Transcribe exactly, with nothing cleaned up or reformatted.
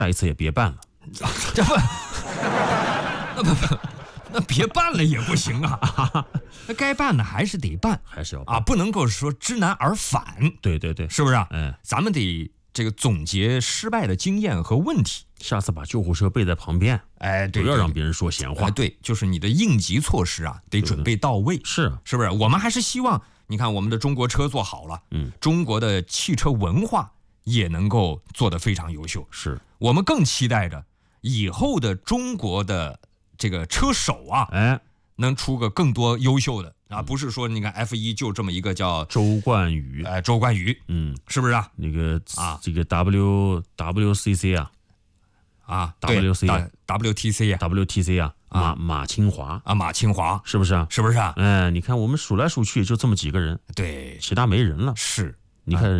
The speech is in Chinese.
下一次也别办了。 这不，那不不，那别办了也不行啊。那该办的还是得办， 还是要办啊，不能够说知难而返。 对对对， 是不是啊？ 嗯， 咱们得这个总结失败的经验和问题， 下次把救护车备在旁边， 哎，对， 不要让别人说闲话。 哎，对，就是你的应急措施啊，得准备到位。 是啊， 是不是？我们还是希望，你看我们的中国车做好了， 嗯， 中国的汽车文化也能够做得非常优秀。 是我们更期待着以后的中国的这个车手啊， 哎， 能出个更多优秀的啊，不是说你看 F 一 就这么一个叫周冠宇， 呃周冠宇， 嗯， 是不是啊？ 那个啊， 这个 W W C C 啊， 啊 W C W T C 啊 W T C 啊，马马清华啊，马清华是不是啊？ 是不是啊？ 哎，你看我们数来数去也就这么几个人， 对， 其他没人了。 是， 你看